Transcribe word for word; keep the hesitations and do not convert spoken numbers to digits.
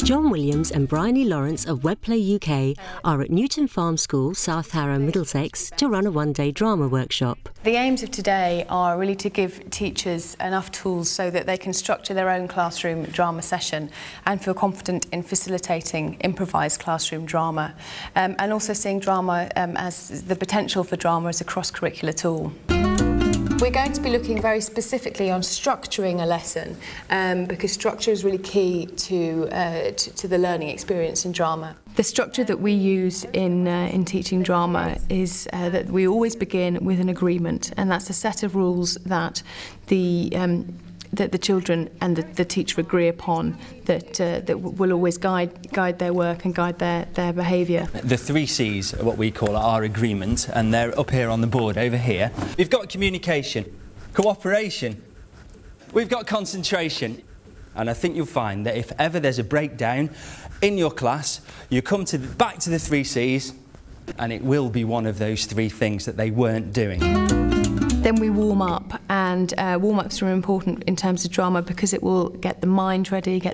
John Williams and Bryony Lawrence of Webplay U K are at Newton Farm School, South Harrow, Middlesex, to run a one-day drama workshop. The aims of today are really to give teachers enough tools so that they can structure their own classroom drama session and feel confident in facilitating improvised classroom drama, um, and also seeing drama um, as the potential for drama as a cross-curricular tool. We're going to be looking very specifically on structuring a lesson um, because structure is really key to, uh, to, to the learning experience in drama. The structure that we use in, uh, in teaching drama is uh, that we always begin with an agreement, and that's a set of rules that the um, that the children and the, the teacher agree upon that uh, that will always guide guide their work and guide their, their behaviour. The three C's are what we call our agreement, and they're up here on the board over here. We've got communication, cooperation, we've got concentration, and I think you'll find that if ever there's a breakdown in your class, you come to the, back to the three C's, and it will be one of those three things that they weren't doing. Then we warm up, and uh, warm-ups are important in terms of drama because it will get the mind ready, get